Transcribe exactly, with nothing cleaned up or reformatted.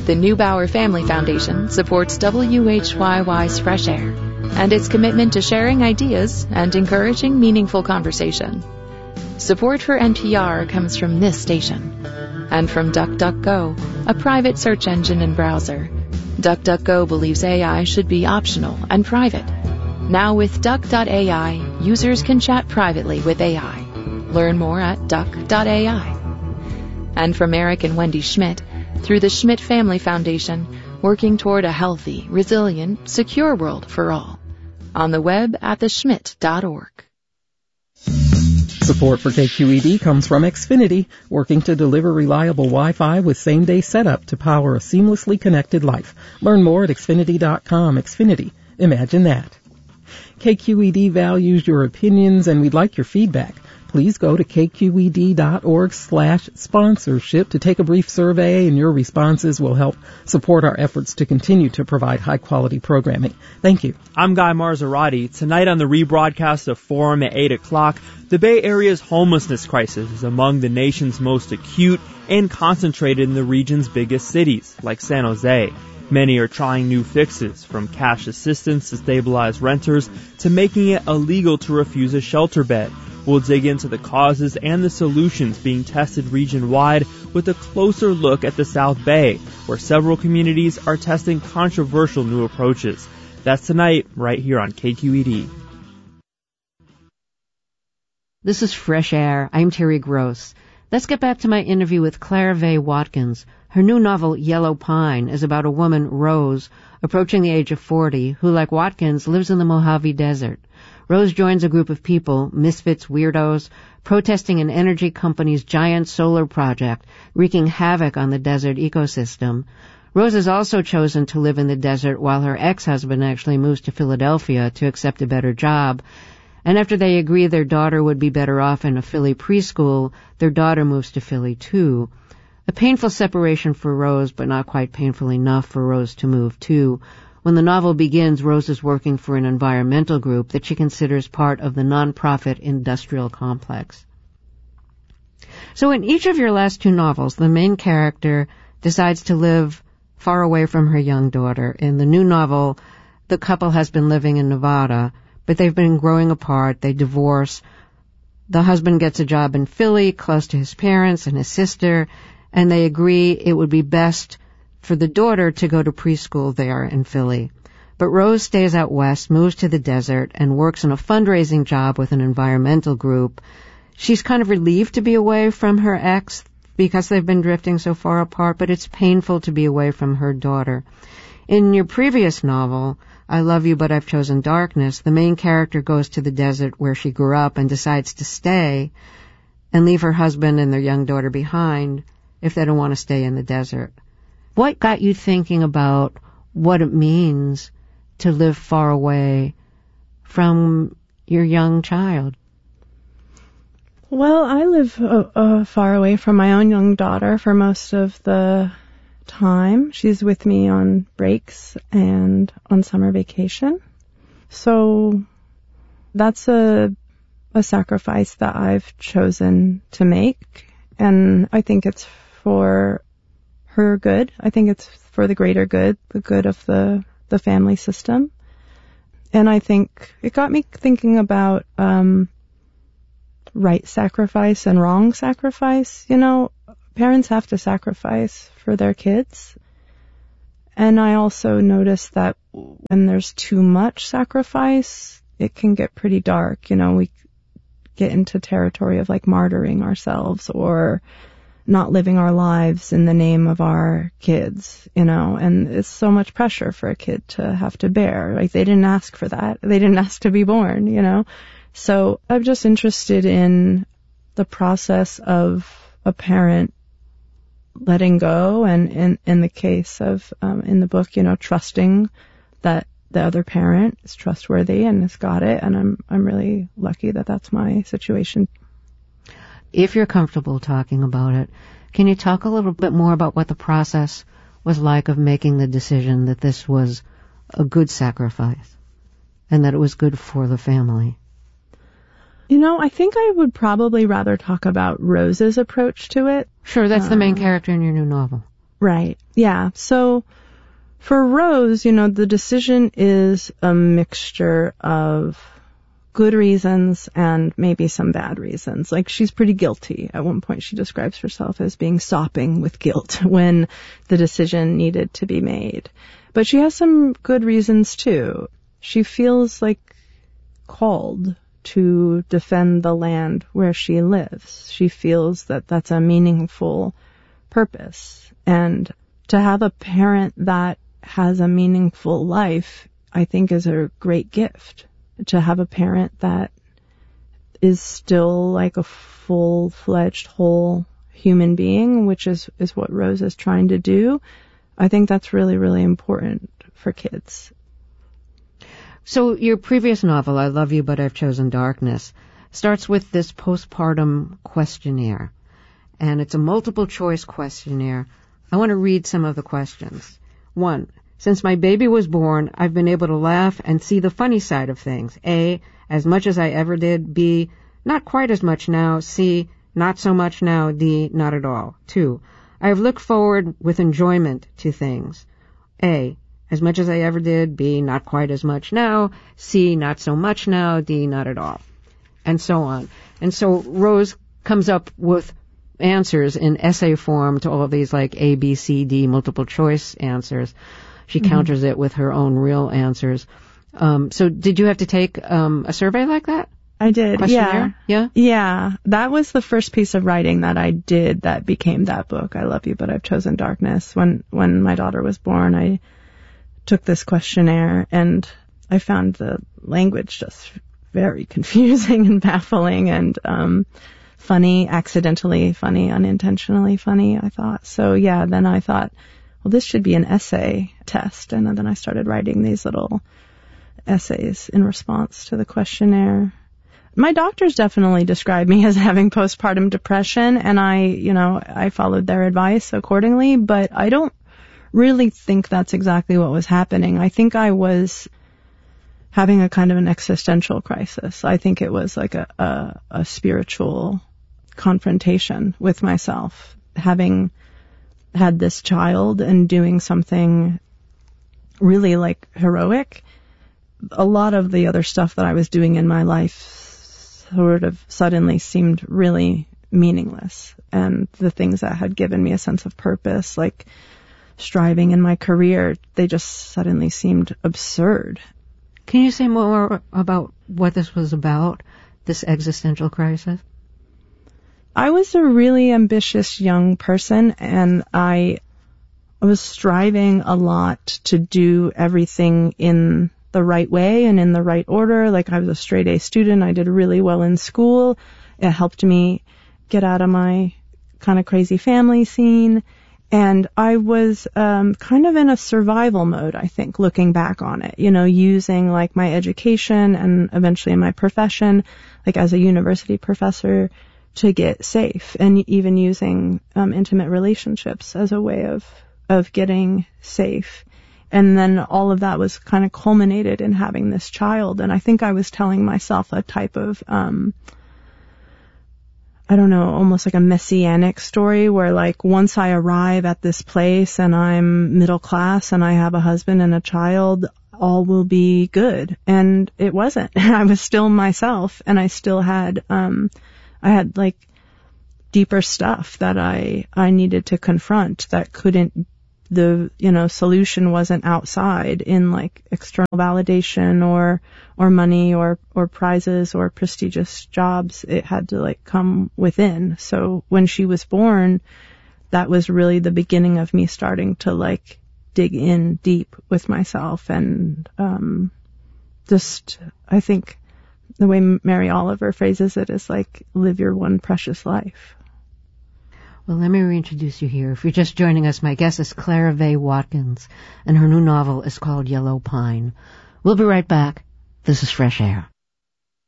The Neubauer Family Foundation supports W H Y Y's Fresh Air and its commitment to sharing ideas and encouraging meaningful conversation. Support for N P R comes from this station and from DuckDuckGo, a private search engine and browser. DuckDuckGo believes A I should be optional and private. Now with Duck dot A I, users can chat privately with A I. Learn more at Duck dot A I. And from Eric and Wendy Schmidt, through the Schmidt Family Foundation, working toward a healthy, resilient, secure world for all. On the web at the schmidt dot org. Support for K Q E D comes from Xfinity, working to deliver reliable Wi-Fi with same-day setup to power a seamlessly connected life. Learn more at Xfinity dot com. Xfinity. Imagine that. K Q E D values your opinions, and we'd like your feedback. Please go to K Q E D dot org slash sponsorship to take a brief survey, and your responses will help support our efforts to continue to provide high-quality programming. Thank you. I'm Guy Marzorati. Tonight on the rebroadcast of Forum at eight o'clock, the Bay Area's homelessness crisis is among the nation's most acute and concentrated in the region's biggest cities, like San Jose. Many are trying new fixes, from cash assistance to stabilize renters to making it illegal to refuse a shelter bed. We'll dig into the causes and the solutions being tested region-wide with a closer look at the South Bay, where several communities are testing controversial new approaches. That's tonight, right here on K Q E D. This is Fresh Air. I'm Terry Gross. Let's get back to my interview with Claire Vaye Watkins. Her new novel, Yellow Pine, is about a woman, Rose, approaching the age of forty, who, like Watkins, lives in the Mojave Desert. Rose joins a group of people, misfits, weirdos, protesting an energy company's giant solar project, wreaking havoc on the desert ecosystem. Rose has also chosen to live in the desert while her ex-husband actually moves to Philadelphia to accept a better job. And after they agree their daughter would be better off in a Philly preschool, their daughter moves to Philly too. A painful separation for Rose, but not quite painful enough for Rose to move too. When the novel begins, Rose is working for an environmental group that she considers part of the nonprofit industrial complex. So in each of your last two novels, the main character decides to live far away from her young daughter. In the new novel, the couple has been living in Nevada, but they've been growing apart. They divorce. The husband gets a job in Philly, close to his parents and his sister, and they agree it would be best for the daughter to go to preschool there in Philly. But Rose stays out west, moves to the desert, and works in a fundraising job with an environmental group. She's kind of relieved to be away from her ex because they've been drifting so far apart, but it's painful to be away from her daughter. In your previous novel, I Love You But I've Chosen Darkness, the main character goes to the desert where she grew up and decides to stay and leave her husband and their young daughter behind if they don't want to stay in the desert. What got you thinking about what it means to live far away from your young child? Well, I live uh, uh, far away from my own young daughter for most of the time. She's with me on breaks and on summer vacation. So that's a a sacrifice that I've chosen to make, and I think it's for her good. I think it's for the greater good, the good of the, the family system. And I think it got me thinking about um, right sacrifice and wrong sacrifice. You know, parents have to sacrifice for their kids. And I also noticed that when there's too much sacrifice, it can get pretty dark. You know, we get into territory of like martyring ourselves or not living our lives in the name of our kids, you know, and it's so much pressure for a kid to have to bear. Like, they didn't ask for that. They didn't ask to be born, you know. So I'm just interested in the process of a parent letting go, and in, in the case of, um, in the book, you know, trusting that the other parent is trustworthy and has got it. And I'm, I'm really lucky that that's my situation. If you're comfortable talking about it, can you talk a little bit more about what the process was like of making the decision that this was a good sacrifice and that it was good for the family? You know, I think I would probably rather talk about Rose's approach to it. Sure, that's um, the main character in your new novel. Right. Yeah. So for Rose, you know, the decision is a mixture of good reasons and maybe some bad reasons. Like, she's pretty guilty. At one point, she describes herself as being sopping with guilt when the decision needed to be made. But she has some good reasons, too. She feels like called to defend the land where she lives. She feels that that's a meaningful purpose. And to have a parent that has a meaningful life, I think, is a great gift. To have a parent that is still like a full-fledged, whole human being, which is, is what Rose is trying to do, I think that's really, really important for kids. So your previous novel, I Love You, But I've Chosen Darkness, starts with this postpartum questionnaire. And it's a multiple-choice questionnaire. I want to read some of the questions. One, since my baby was born, I've been able to laugh and see the funny side of things. A, as much as I ever did. B, not quite as much now. C, not so much now. D, not at all. Two, I have looked forward with enjoyment to things. A, as much as I ever did. B, not quite as much now. C, not so much now. D, not at all. And so on. And so Rose comes up with answers in essay form to all of these, like A, B, C, D, multiple choice answers. She mm-hmm. counters it with her own real answers. Um, so did you have to take um, a survey like that? I did, yeah. Yeah? Yeah. That was the first piece of writing that I did that became that book, I Love You, But I've Chosen Darkness. When, when my daughter was born, I took this questionnaire, and I found the language just very confusing and baffling and um, funny, accidentally funny, unintentionally funny, I thought. So, yeah, then I thought, well, this should be an essay test. And then I started writing these little essays in response to the questionnaire. My doctors definitely described me as having postpartum depression, and I, you know, I followed their advice accordingly, but I don't really think that's exactly what was happening. I think I was having a kind of an existential crisis. I think it was like a, a, a spiritual confrontation with myself, having had this child and doing something really like heroic. A lot of the other stuff that I was doing in my life sort of suddenly seemed really meaningless. And the things that had given me a sense of purpose, like striving in my career, they just suddenly seemed absurd. Can you say more about what this was about, this existential crisis? I was a really ambitious young person, and I was striving a lot to do everything in the right way and in the right order. Like, I was a straight A student. I did really well in school. It helped me get out of my kind of crazy family scene. And I was um, kind of in a survival mode, I think, looking back on it, you know, using like my education and eventually my profession, like as a university professor, to get safe, and even using um, intimate relationships as a way of of getting safe. And then all of that was kind of culminated in having this child. And I think I was telling myself a type of, um, I don't know, almost like a messianic story where, like, once I arrive at this place and I'm middle class and I have a husband and a child, all will be good. And it wasn't. I was still myself, and I still had, um, I had like deeper stuff that I, I needed to confront that couldn't, the, you know, solution wasn't outside in like external validation or, or money or, or prizes or prestigious jobs. It had to like come within. So when she was born, that was really the beginning of me starting to like dig in deep with myself and, um, just, I think, the way Mary Oliver phrases it is like, live your one precious life. Well, let me reintroduce you here. If you're just joining us, my guest is Clara Vaye Watkins, and her new novel is called Yellow Pine. We'll be right back. This is Fresh Air.